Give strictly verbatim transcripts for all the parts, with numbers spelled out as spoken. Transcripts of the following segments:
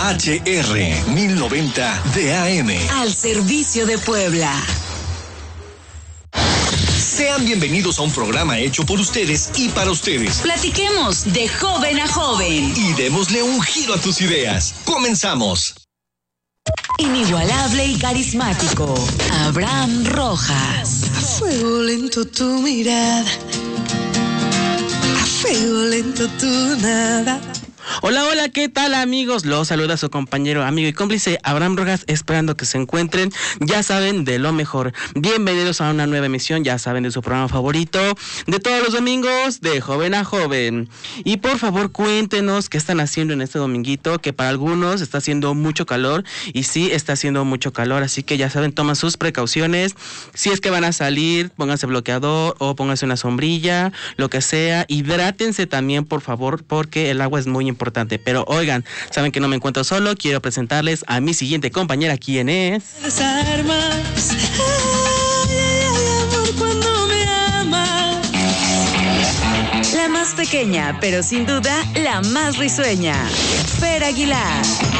H R mil noventa de A M. Al servicio de Puebla. Sean bienvenidos a un programa hecho por ustedes y para ustedes. Platiquemos de joven a joven. Y démosle un giro a tus ideas. ¡Comenzamos! Inigualable y carismático, Abraham Rojas. A fuego lento tu mirada, a fuego lento tu nada. Hola, hola, ¿qué tal, amigos? Los saluda su compañero, amigo y cómplice Abraham Rojas, esperando que se encuentren, ya saben, de lo mejor. Bienvenidos a una nueva emisión, ya saben, de su programa favorito de todos los domingos, de Joven a Joven. Y por favor, cuéntenos qué están haciendo en este dominguito, que para algunos está haciendo mucho calor, y sí, está haciendo mucho calor, así que ya saben, toman sus precauciones. Si es que van a salir, pónganse bloqueador o pónganse una sombrilla, lo que sea. Hidrátense también, por favor, porque el agua es muy importante. importante, pero oigan, saben que no me encuentro solo, quiero presentarles a mi siguiente compañera, ¿quién es? Las armas, ay, ay, ay, amor, cuando me amas. La más pequeña, pero sin duda, la más risueña, Fer Aguilar.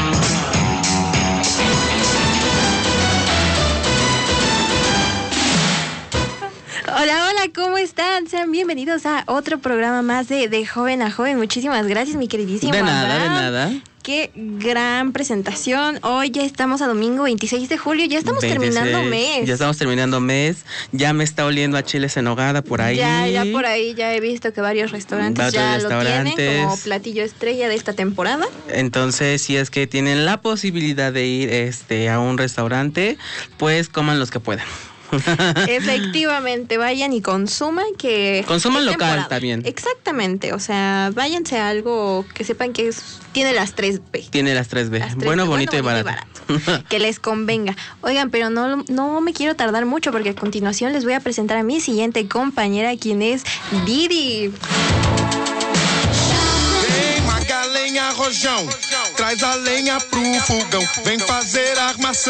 Hola, hola, ¿cómo están? Sean bienvenidos a otro programa más de, de Joven a Joven. Muchísimas gracias, mi queridísimo De nada, Abraham. de nada. Qué gran presentación. Hoy ya estamos a domingo veintiséis de julio, ya estamos veintiséis, terminando mes. Ya estamos terminando mes, ya me está oliendo a chiles en nogada por ahí. Ya, ya por ahí, ya he visto que varios restaurantes Varios ya restaurantes. lo tienen como platillo estrella de esta temporada. Entonces, si es que tienen la posibilidad de ir este, a un restaurante, pues coman los que puedan. Efectivamente, vayan y consuman que Consuman es local temporada. también. Exactamente, o sea, váyanse a algo que sepan que es, tiene las tres B. Tiene las tres B. Las tres Bueno, B, bonito, bueno, y bonito barato. y barato. Que les convenga. Oigan, pero no, no me quiero tardar mucho porque a continuación les voy a presentar a mi siguiente compañera, quien es Didi. Vem, magalenha rojão, traz a lenha pro fogão, vem fazer armação.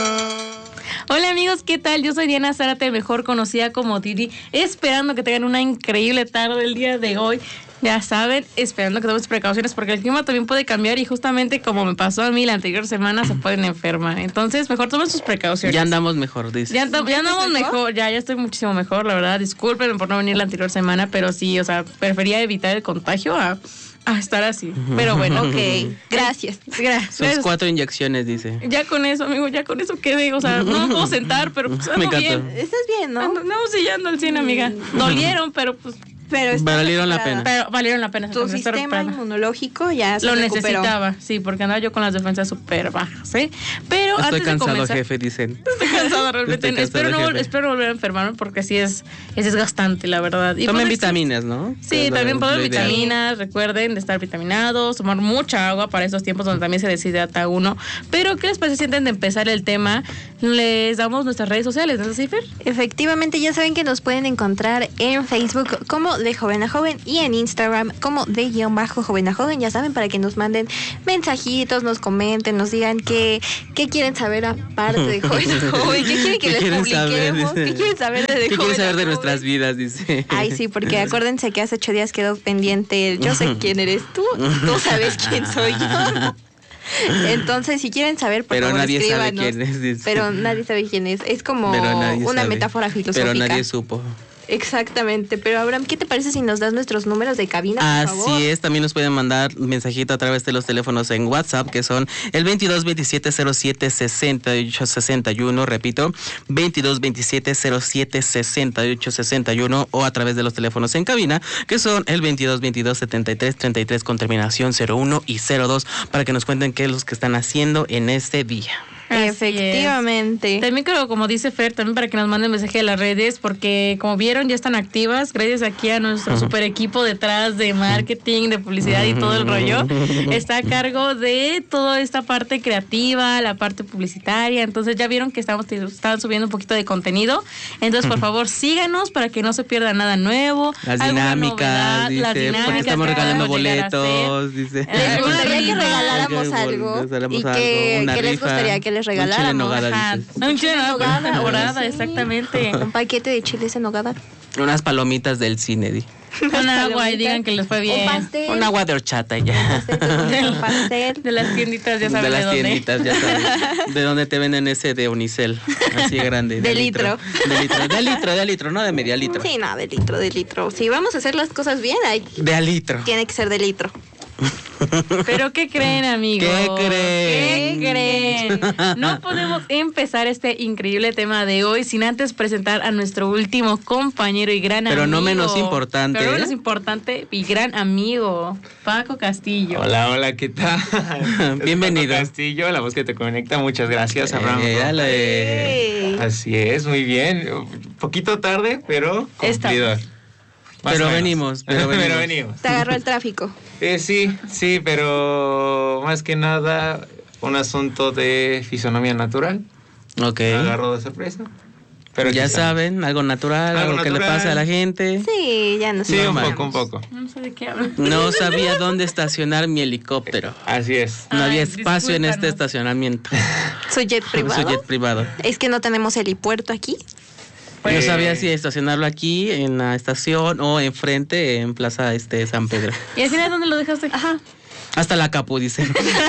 Hola amigos, ¿qué tal? Yo soy Diana Zárate, mejor conocida como Didi, esperando que tengan una increíble tarde el día de hoy. Ya saben, esperando que tomen sus precauciones porque el clima también puede cambiar y justamente como me pasó a mí la anterior semana se pueden enfermar. Entonces, mejor tomen sus precauciones. Ya andamos mejor, dice. Ya, anda- ya andamos mejor, ya, ya estoy muchísimo mejor, la verdad. Discúlpenme por no venir la anterior semana, pero sí, o sea, prefería evitar el contagio a, a estar así. Pero bueno, Ok, gracias. gracias. Sus cuatro inyecciones, dice. Ya con eso, amigo, ya con eso quedé. O sea, no me puedo sentar, pero pues Me ando encantó. bien. Estás bien, ¿no? Ando- Andamos sillando al cine, amiga. Dolieron, pero pues Pero está Valieron la recuperada. pena. pero valieron la pena. Tu Está sistema recuperada. inmunológico ya se Lo recuperó. necesitaba, sí, porque andaba yo con las defensas súper bajas, ¿eh? Pero Estoy antes de cansado, comenzar, jefe, dicen. Estoy cansada realmente. Estoy cansado, espero, no, jefe. espero no volver a enfermarme porque sí es, es desgastante, la verdad. Y Tomen pues, vitaminas, ¿no? Sí, Es lo- también lo poner ideal. vitaminas, recuerden de estar vitaminados, tomar mucha agua para estos tiempos donde también se deshidrata uno. Pero, ¿qué les parece si antes de empezar el tema les damos nuestras redes sociales, ¿no, Cifer? Efectivamente, ya saben que nos pueden encontrar en Facebook como de Joven a Joven y en Instagram como de guión bajo Joven a Joven. Ya saben, para que nos manden mensajitos, nos comenten, nos digan qué, qué quieren saber aparte de Joven a Joven, qué quieren que ¿Qué les quieren saber? publiquemos, Dice. qué quieren saber de, de ¿Qué Joven quieren a saber de Joven? nuestras vidas? Dice. Ay, sí, porque acuérdense que hace ocho días quedó pendiente el yo sé quién eres tú, tú sabes quién soy yo. Entonces, si quieren saber, por Pero favor, nadie sabe escríbanos. quién es, dice. Pero nadie sabe quién es. Es como Pero nadie una sabe. metáfora filosófica. Pero nadie supo. Exactamente. Pero, Abraham, ¿qué te parece si nos das nuestros números de cabina, por favor? Así es, también nos pueden mandar mensajito a través de los teléfonos en WhatsApp, que son el veintidós veintisiete cero siete sesenta y ocho sesenta y uno, repito, veintidós veintisiete cero siete sesenta y ocho sesenta y uno, o a través de los teléfonos en cabina, que son el veintidós veintidós setenta y tres treinta y tres con terminación cero uno y cero dos, para que nos cuenten qué es lo que están haciendo en este día. Así Efectivamente. es. También creo, como dice Fer, también para que nos manden mensaje de las redes, porque como vieron ya están activas, gracias aquí a nuestro super equipo detrás de marketing, de publicidad y todo el rollo. Está a cargo de toda esta parte creativa, la parte publicitaria. Entonces ya vieron que estamos estaban subiendo un poquito de contenido. Entonces, por favor, síganos para que no se pierda nada nuevo. Las alguna dinámicas, novedad, dice, las porque dinámicas estamos que regalando podemos llegar a hacer. boletos, dice. ¿Les Alguna gustaría que rifa. regaláramos Que algo? regaláramos ¿Y algo, qué, una qué les rifa, gustaría que les un chile en regaláramos? nogada, Ajá. dices. Un chile en nogada, temporada, sí. exactamente. Un paquete de chiles en nogada. Unas palomitas del cine, di. Un agua y digan que les fue bien. Un pastel. Un agua de horchata y ya. Un pastel. De las tienditas, ya saben de, de las dónde. tienditas, ya sabes. De donde te venden ese de unicel, así grande. De litro. De litro, de litro, de litro, no de media litro. Sí, no, de litro, de litro. Si vamos a hacer las cosas bien, hay, De a litro. tiene que ser de litro. Pero ¿qué creen, amigos? ¿Qué creen? ¿Qué creen? No podemos empezar este increíble tema de hoy sin antes presentar a nuestro último compañero y gran Pero amigo. no menos importante, Pero no ¿eh? menos importante y gran amigo, Paco Castillo. Hola, hola, ¿qué tal? Bienvenido. Paco Castillo, la voz que te conecta. Muchas gracias, Abraham. Eh, dale. Ey. Así es, muy bien. Poquito tarde, pero Está. cumplido. Más Pero o menos. venimos, pero venimos. pero venimos. Te agarró el tráfico. Eh, sí, sí, pero más que nada un asunto de fisonomía natural. Ok. Me agarró de sorpresa. Pero Ya aquí está. saben, algo natural, Algo algo, que le natural. pase a la gente. Sí, ya no sé. Sí, un Normal. poco, un poco. No sé de qué hablan. No sabía dónde estacionar mi helicóptero. Así es. No Ay, había espacio en este discúlpanos. estacionamiento. Su jet Su privado. jet privado. Es que no tenemos helipuerto aquí. No Eh, sabía si estacionarlo aquí en la estación o enfrente en Plaza este San Pedro. ¿Y al final dónde lo dejaste? Ajá. Hasta la Capu, dice.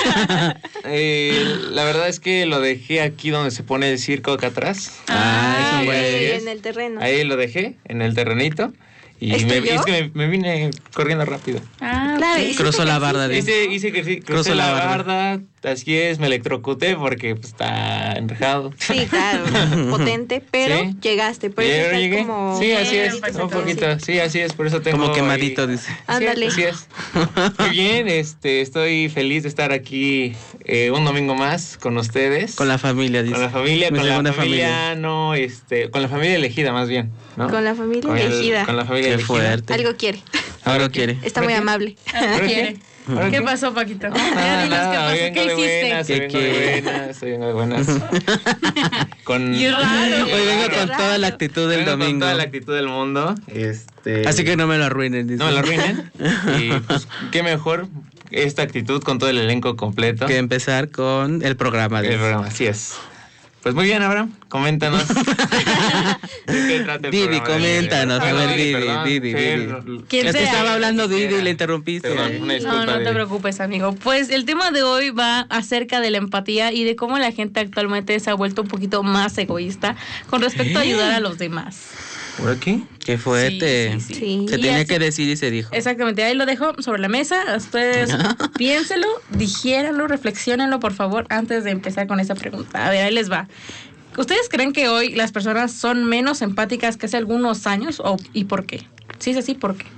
Eh, la verdad es que lo dejé aquí donde se pone el circo acá atrás. Ah, es un Ay, buen- Ahí en es. el terreno. Ahí lo dejé, en el terrenito. Y ¿Es me, tuyo? es que me, me vine corriendo rápido. Ah, Claro, ok. y sí Cruzó te la cansiste. barda, dice. Hice, hice que sí, Cruzó crucé la la barda. barda, así es, me electrocuté porque pues, está enrejado. Sí, claro, potente, pero Sí. llegaste. Por eso Llegué, estás llegué. como... Sí, así es, Perfecto. un poquito, sí, así es, por eso tengo... Como quemadito, ahí- dice. Así es, Ándale. así es. Muy bien, este, estoy feliz de estar aquí eh, un domingo más con ustedes. Con la familia, dice. Con la familia, Mi con la segunda familia, no, este, con la familia elegida más bien, ¿no? Con la familia Con el- elegida. con la familia Qué elegida. fuerte. Algo quiere. Ahora quiere. Está muy ¿Por qué? amable. Ah, ¿Ahora quiere. ¿Ahora ¿Qué pasó, Paquito? Ya Nada, dinos nada, qué hoy pasó. vengo ¿Qué de hiciste? buenas, ¿Qué hoy vengo de qué? buenas, hoy vengo de buenas. Con... Y raro. Hoy vengo con Raro. toda la actitud del vengo con domingo. toda la actitud del mundo. Este... Así que no me lo arruinen, dice. No me lo arruinen. Y pues, qué mejor esta actitud con todo el elenco completo. Que empezar con el programa. El dice. programa, así es. Pues muy bien, Abraham, coméntanos. ¿De qué trata el Didi, programa de hoy? coméntanos, a Perdón, ver, Didi, perdón. Didi, Sí, Didi. no- ¿Quién Es que sea? estaba hablando Didi y Era. le interrumpiste. Perdón, una disculpa, No, no te Didi. preocupes, amigo. Pues el tema de hoy va acerca de la empatía y de cómo la gente actualmente se ha vuelto un poquito más egoísta con respecto a ayudar a los demás. ¿Por aquí? Qué fuerte. Sí, sí, sí. Sí. Se Y tenía así- que decir y se dijo. Exactamente, ahí lo dejo sobre la mesa. Ustedes piénselo, digiéranlo, reflexiónenlo, por favor, antes de empezar con esa pregunta. A ver, ahí les va. ¿Ustedes creen que hoy las personas son menos empáticas que hace algunos años? O, ¿y por qué? Si es así, ¿por qué?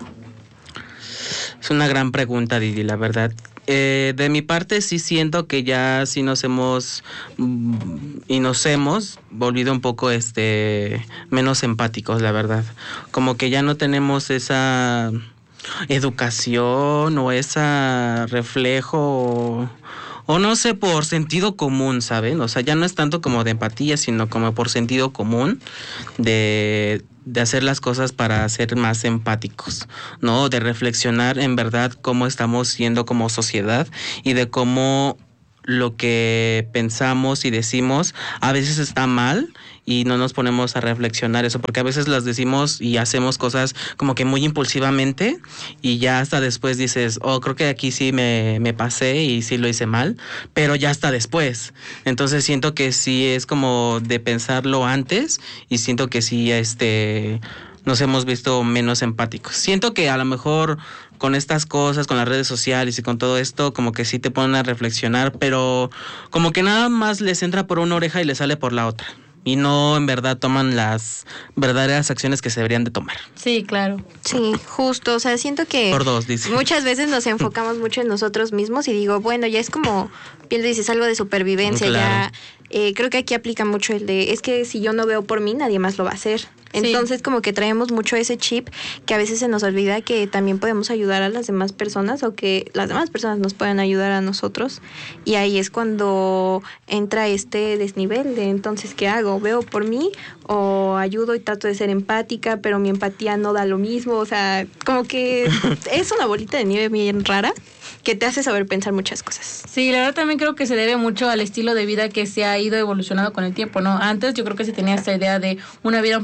Es una gran pregunta, Didi, la verdad. Eh, de mi parte sí siento que ya sí nos hemos mm, y nos hemos volvido un poco este menos empáticos, la verdad. Como que ya no tenemos esa educación o ese reflejo o, o no sé, por sentido común, ¿saben? O sea, ya no es tanto como de empatía, sino como por sentido común de, de hacer las cosas para ser más empáticos, ¿no? De reflexionar en verdad cómo estamos siendo como sociedad y de cómo lo que pensamos y decimos a veces está mal y no nos ponemos a reflexionar eso, porque a veces las decimos y hacemos cosas como que muy impulsivamente y ya hasta después dices, oh, creo que aquí sí me, me pasé y sí lo hice mal, pero ya hasta después. Entonces siento que sí es como de pensarlo antes y siento que sí este nos hemos visto menos empáticos. Siento que a lo mejor con estas cosas, con las redes sociales y con todo esto, como que sí te ponen a reflexionar, pero como que nada más les entra por una oreja y les sale por la otra. Y no en verdad toman las verdaderas acciones que se deberían de tomar. Sí, claro. Sí, justo. O sea, siento que Por dos, dice. muchas veces nos enfocamos mucho en nosotros mismos y digo, bueno, ya es como, bien lo dices, algo de supervivencia. Claro. Ya eh, creo que aquí aplica mucho el de, es que si yo no veo por mí, nadie más lo va a hacer. Entonces, como que traemos mucho ese chip que a veces se nos olvida que también podemos ayudar a las demás personas o que las demás personas nos pueden ayudar a nosotros. Y ahí es cuando entra este desnivel de entonces, ¿qué hago? ¿Veo por mí o ayudo y trato de ser empática, pero mi empatía no da lo mismo? O sea, como que es una bolita de nieve bien rara que te hace saber pensar muchas cosas. Sí, la verdad también creo que se debe mucho al estilo de vida que se ha ido evolucionando con el tiempo, ¿no? Antes yo creo que se tenía esta idea de una vida un poquito más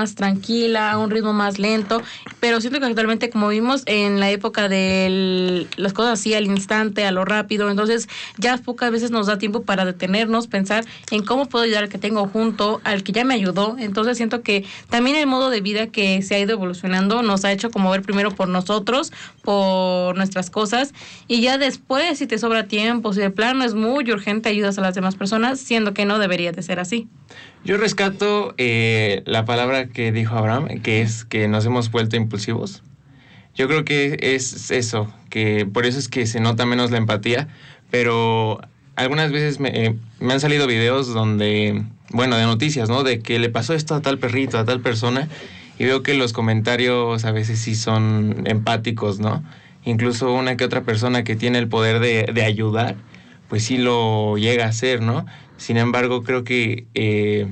más tranquila, a un ritmo más lento, pero siento que actualmente, como vimos en la época de las cosas así al instante, a lo rápido, entonces ya pocas veces nos da tiempo para detenernos, pensar en cómo puedo ayudar al que tengo junto, al que ya me ayudó. Entonces siento que también el modo de vida que se ha ido evolucionando nos ha hecho como ver primero por nosotros, por nuestras cosas, y ya después, si te sobra tiempo, si de plano es muy urgente, ayudas a las demás personas, siendo que no debería de ser así. Yo rescato eh, la palabra que dijo Abraham, que es que nos hemos vuelto impulsivos. Yo creo que es eso, que por eso es que se nota menos la empatía, pero algunas veces me, eh, me han salido videos donde, bueno, de noticias, ¿no? De que le pasó esto a tal perrito, a tal persona, y veo que los comentarios a veces sí son empáticos, ¿no? Incluso una que otra persona que tiene el poder de, de ayudar, pues sí lo llega a hacer, ¿no? Sin embargo, creo que eh,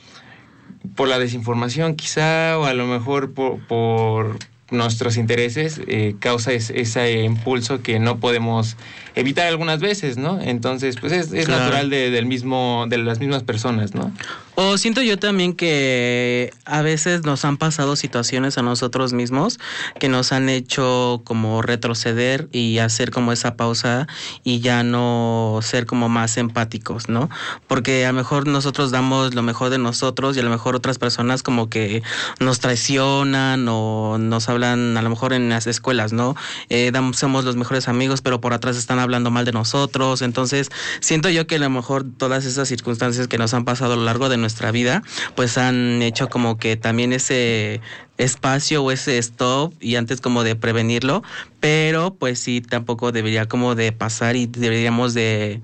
por la desinformación quizá, o a lo mejor por, por nuestros intereses, eh, causa es, ese impulso que no podemos evitar algunas veces, ¿no? Entonces, pues es, es claro. natural de, del mismo, de las mismas personas, ¿no? O siento yo también que a veces nos han pasado situaciones a nosotros mismos que nos han hecho como retroceder y hacer como esa pausa y ya no ser como más empáticos, ¿no? Porque a lo mejor nosotros damos lo mejor de nosotros y a lo mejor otras personas como que nos traicionan o nos hablan a lo mejor en las escuelas, ¿no? Eh, damos, somos los mejores amigos, pero por atrás están hablando mal de nosotros. Entonces siento yo que a lo mejor todas esas circunstancias que nos han pasado a lo largo de nuestra vida, pues han hecho como que también ese espacio o ese stop y antes como de prevenirlo, pero pues sí, tampoco debería como de pasar y deberíamos de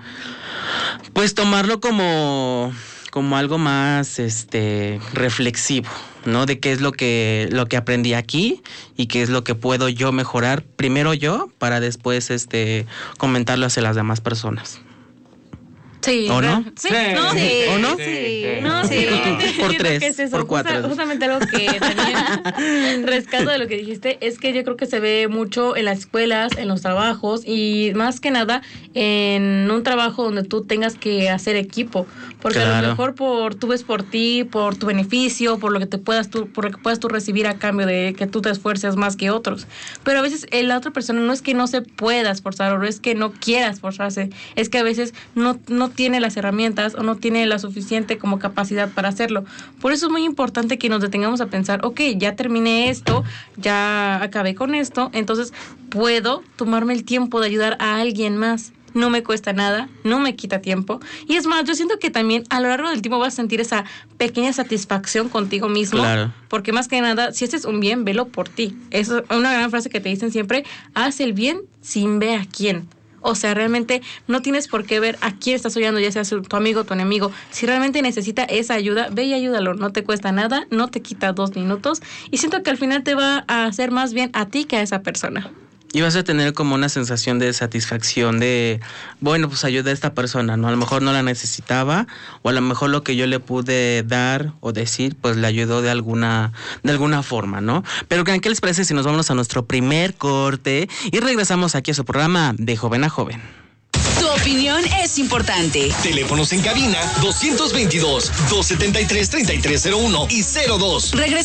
pues tomarlo como como algo más este reflexivo, ¿no? De qué es lo que lo que aprendí aquí y qué es lo que puedo yo mejorar primero yo para después este comentarlo hacia las demás personas. Sí. ¿O no? Sí, Sí. no, sí. ¿O no? Sí. Sí. No, sí. Por Siento tres, que es eso. por cuatro. Justa- justamente algo que también rescato de lo que dijiste es que yo creo que se ve mucho en las escuelas, en los trabajos y más que nada en un trabajo donde tú tengas que hacer equipo. Porque Claro. a lo mejor por tú ves por ti, por tu beneficio, por lo que te puedas tú, por lo que puedas tú recibir a cambio de que tú te esfuerces más que otros. Pero a veces eh, la otra persona no es que no se pueda esforzar o no es que no quiera esforzarse, es que a veces no, no tiene las herramientas o no tiene la suficiente como capacidad para hacerlo. Por eso es muy importante que nos detengamos a pensar, ok, ya terminé esto, ya acabé con esto, entonces puedo tomarme el tiempo de ayudar a alguien más. No me cuesta nada, no me quita tiempo. Y es más, yo siento que también a lo largo del tiempo vas a sentir esa pequeña satisfacción contigo mismo. Claro. Porque más que nada, si haces un bien, velo por ti. Es una gran frase que te dicen siempre, haz el bien sin ver a quién. O sea, realmente no tienes por qué ver a quién estás ayudando, ya sea tu amigo o tu enemigo. Si realmente necesita esa ayuda, ve y ayúdalo. No te cuesta nada, no te quita dos minutos. Y siento que al final te va a hacer más bien a ti que a esa persona. Y vas a tener como una sensación de satisfacción de, bueno, pues ayudé a esta persona, ¿no? A lo mejor no la necesitaba, o a lo mejor lo que yo le pude dar o decir, pues le ayudó de alguna, de alguna forma, ¿no? Pero ¿qué les parece si nos vamos a nuestro primer corte y regresamos aquí a su programa de Joven a Joven? Tu opinión es importante. Teléfonos en cabina dos veintidós, doscientos setenta y tres, treinta y tres cero uno y cero dos. Regresamos.